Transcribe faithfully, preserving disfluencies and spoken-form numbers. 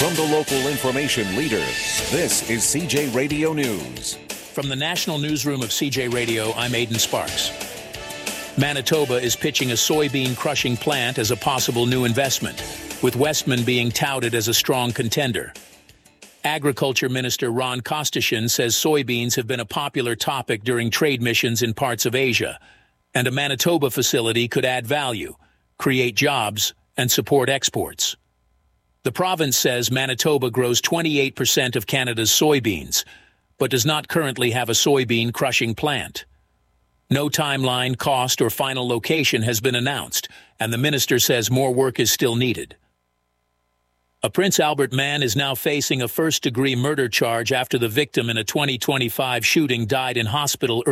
From the local information leader, this is C J Radio News. From the National Newsroom of C J Radio, I'm Aidan Sparks. Manitoba is pitching a soybean crushing plant as a possible new investment, with Westman being touted as a strong contender. Agriculture Minister Ron Kostashian says soybeans have been a popular topic during trade missions in parts of Asia, and a Manitoba facility could add value, create jobs, and support exports. The province says Manitoba grows twenty-eight percent of Canada's soybeans, but does not currently have a soybean crushing plant. No timeline, cost, or final location has been announced, and the minister says more work is still needed. A Prince Albert man is now facing a first-degree murder charge after the victim in a twenty twenty-five shooting died in hospital